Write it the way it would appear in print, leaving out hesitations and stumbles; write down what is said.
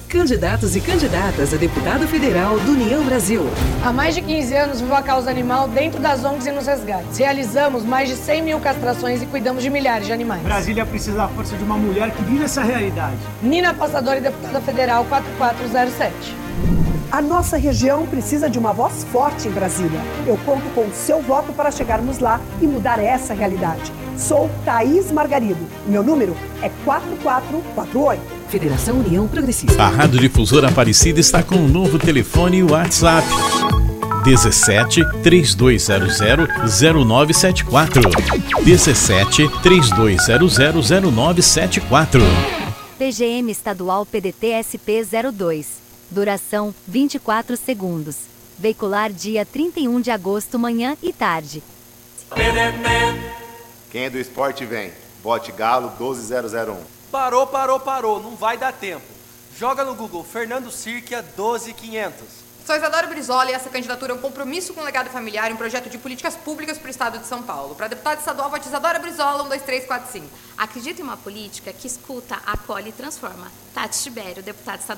Candidatos e candidatas a deputado federal do União Brasil. Há mais de 15 anos vivo a causa animal dentro das ONGs e nos resgates. Realizamos mais de 100 mil castrações e cuidamos de milhares de animais. Brasília precisa da força de uma mulher que vive essa realidade. Nina Passador e deputada federal 4407. A nossa região precisa de uma voz forte em Brasília. Eu conto com o seu voto para chegarmos lá e mudar essa realidade. Sou Thaís Margarido. Meu número é 4448. Federação União Progressista. A Rádio Difusora Aparecida está com um novo telefone e WhatsApp. 17 3200 0974. 17 3200 0974. PGM Estadual PDT SP 02. Duração 24 segundos. Veicular dia 31 de agosto, manhã e tarde. Quem é do esporte vem. Vote Galo 12001. Parou. Não vai dar tempo. Joga no Google Fernando Sirquia 12500. Sou Isadora Brizola e essa candidatura é um compromisso com o legado familiar e um projeto de políticas públicas para o estado de São Paulo. Para deputada estadual, vote Isadora Brizola 12345. Acredito em uma política que escuta, acolhe e transforma. Tati Tibério, deputada estadual.